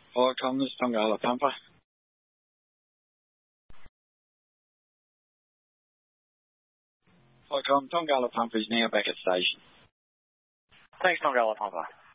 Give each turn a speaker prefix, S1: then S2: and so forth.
S1: Welcome, this is Tongala Pampa. Welcome, Tongala Pampa is now back at station.
S2: Thanks, Tongala Pampa.